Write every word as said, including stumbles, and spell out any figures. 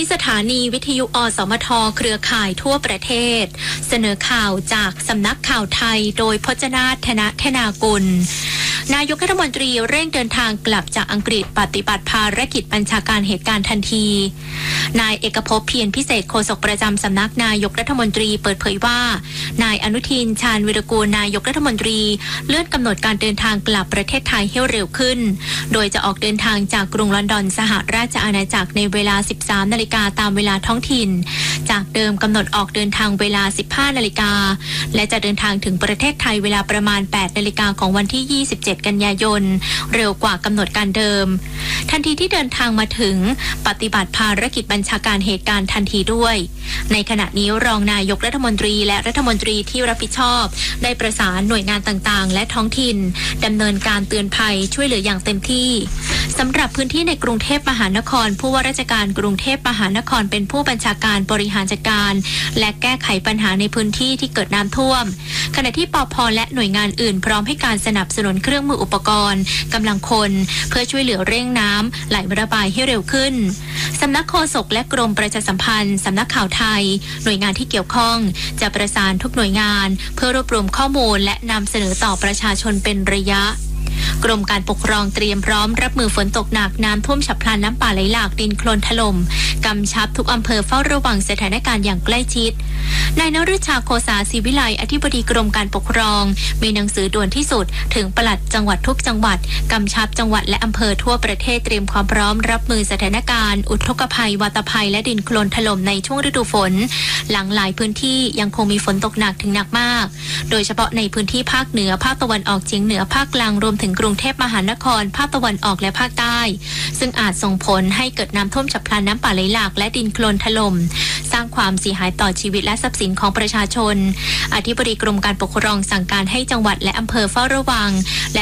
สถานีวิทยุอสมทเครือข่ายทั่วประเทศเสนอข่าวจากสำนักข่าวไทยโดยพจนาถ ธนธนากุลนายกรัฐมนตรีเร่งเดินทางกลับจากอังกฤษปฏิบัติภารกิจบัญชาการเหตุการณ์ทันทีนายเอกภพเพียรพิเศษโฆษกประจำสำนักนายกรัฐมนตรีเปิดเผยว่านายอนุทินชาญวิรากูลนายกรัฐมนตรีเลื่อนกำหนดการเดินทางกลับประเทศไทยให้เร็วขึ้นโดยจะออกเดินทางจากกรุงลอนดอนสหราชอาณาจักรในเวลา สิบสามนาฬิกาตามเวลาท้องถิ่นจากเดิมกำหนดออกเดินทางเวลา สิบห้านาฬิกาและจะเดินทางถึงประเทศไทยเวลาประมาณ แปดนาฬิกาของวันที่ ยี่สิบเจ็ดกันยายนเร็วกว่ากำหนดการเดิมทันทีที่เดินทางมาถึงปฏิบัติภารกิจบัญชาการเหตุการณ์ทันทีด้วยในขณะนี้รองนายกรัฐมนตรีและรัฐมนตรีที่รับผิดชอบได้ประสานหน่วยงานต่างๆและท้องถิ่นดำเนินการเตือนภัยช่วยเหลืออย่างเต็มที่สำหรับพื้นที่ในกรุงเทพมหานครผู้ว่าราชการกรุงเทพมหานครเป็นผู้บัญชาการบริหารจัดการและแก้ไขปัญหาในพื้นที่ที่เกิดน้ำท่วมขณะที่ปภ.และหน่วยงานอื่นพร้อมให้การสนับสนุนเครื่องมืออุปกรณ์กำลังคนเพื่อช่วยเหลือเร่งน้ำไหลระบายให้เร็วขึ้นสำนักโฆษกและกรมประชาสัมพันธ์สำนักข่าวไทยหน่วยงานที่เกี่ยวข้องจะประสานทุกหน่วยงานเพื่อรวบรวมข้อมูลและนำเสนอต่อประชาชนเป็นระยะกรมการปกครองเตรียมพร้อมรับมือฝนตกหนักน้ำท่วมฉับพลันน้ำป่าไหลหลากดินโคลนถล่มกำชับทุกอำเภอเฝ้าระวังสถานการณ์อย่างใกล้ชิดนายนฤชาโคสาศรีวิไลอธิบดีกรมการปกครองมีหนังสือด่วนที่สุดถึงปลัดจังหวัดทุกจังหวัดกำชับจังหวัดและอำเภอทั่วประเทศเตรียมความพร้อมรับมือสถานการณ์อุทกภัยวาตภัยและดินโคลนถล่มในช่วงฤดูฝนหลังหลายพื้นที่ยังคงมีฝนตกหนักถึงหนักมากโดยเฉพาะในพื้นที่ภาคเหนือภาคตะวันออกเฉียงเหนือภาคกลางรวมถึงกรุงเทพมหานครภาคตะวันออกและภาคใต้ซึ่งอาจส่งผลให้เกิดน้ำท่วมฉับพลันน้ำป่าไหลหลากและดินโคลนถล่มสร้างความเสียหายต่อชีวิตและทรัพย์สินของประชาชนอธิบดีกรมการปกครองสั่งการให้จังหวัดและอำเภอเฝ้าระวังและ